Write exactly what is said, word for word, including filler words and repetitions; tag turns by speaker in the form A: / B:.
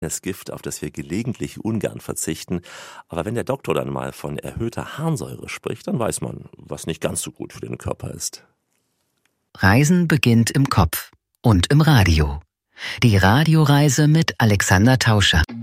A: das Gift, auf das wir gelegentlich ungern verzichten. Aber wenn der Doktor dann mal von erhöhter Harnsäure spricht, dann weiß man, was nicht ganz so gut für den Körper ist.
B: Reisen beginnt im Kopf und im Radio. Die Radioreise mit Alexander Tauscher.